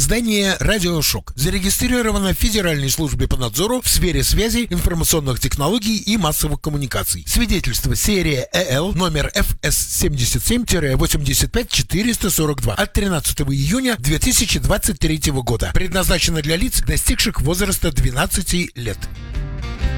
Издание «Радиошок» зарегистрировано в Федеральной службе по надзору в сфере связи, информационных технологий и массовых коммуникаций. Свидетельство серия ЭЛ номер ФС-77-85442 от 13 июня 2023 года. Предназначено для лиц, достигших возраста 12 лет.